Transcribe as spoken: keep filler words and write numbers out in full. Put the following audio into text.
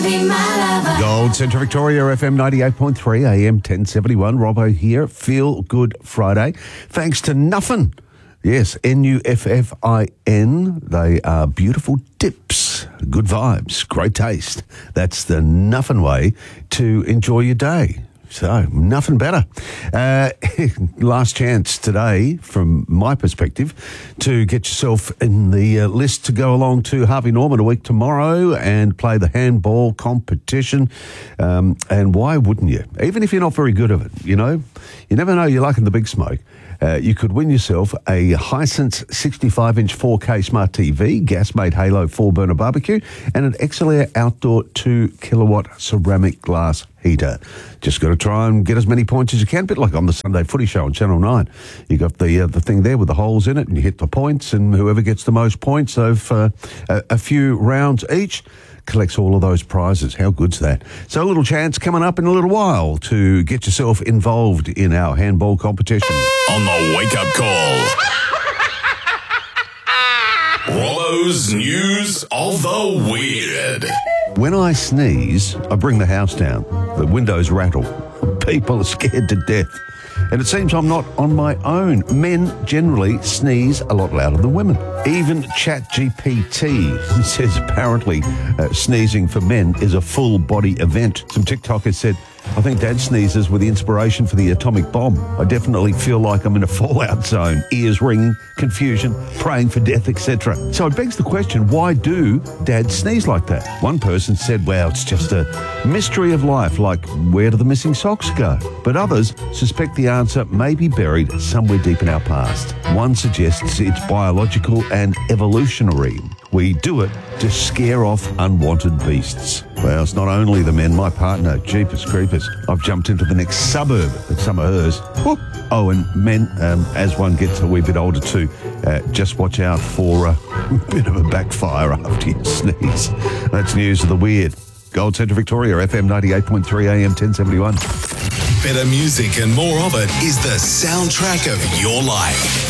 be my lover. Gold Centre Victoria, F M ninety-eight point three, A M ten seventy-one. Robbo here. Feel Good Friday. Thanks to Nuffin. Yes, N U F F I N. They are beautiful dips. Good vibes. Great taste. That's the Nuffin way to enjoy your day. So, nothing better. Uh, last chance today, from my perspective, to get yourself in the uh, list to go along to Harvey Norman a week tomorrow and play the handball competition. Um, and why wouldn't you? Even if you're not very good at it, you know, you never know, you're liking the big smoke. Uh, you could win yourself a Hisense sixty-five inch four K smart T V, gas-made Halo four burner barbecue, and an Xelair outdoor two kilowatt ceramic glass heater. Just got to try and get as many points as you can, a bit like on the Sunday Footy Show on Channel nine. You got the uh, the thing there with the holes in it, and you hit the points, and whoever gets the most points over uh, a, a few rounds each collects all of those prizes. How good's that? So a little chance coming up in a little while to get yourself involved in our handball competition. On the wake-up call. Rollo's News of the Weird. When I sneeze, I bring the house down. The windows rattle. People are scared to death. And it seems I'm not on my own. Men generally sneeze a lot louder than women. Even ChatGPT says apparently uh, sneezing for men is a full body event. Some TikTokers said, I think Dad sneezes with the inspiration for the atomic bomb. I definitely feel like I'm in a fallout zone. Ears ringing, confusion, praying for death, et cetera. So it begs the question, why do dads sneeze like that? One person said, well, it's just a mystery of life, like where do the missing socks go? But others suspect the answer may be buried somewhere deep in our past. One suggests it's biological and evolutionary. We do it to scare off unwanted beasts. Well, it's not only the men. My partner, Jeepers Creepers, I've jumped into the next suburb at some of hers. Whoop. Oh, and men, um, as one gets a wee bit older too, uh, just watch out for uh, a bit of a backfire after you sneeze. That's News of the Weird. Gold Centre Victoria, F M ninety-eight point three, A M ten seventy-one. Better music and more of it is the soundtrack of your life.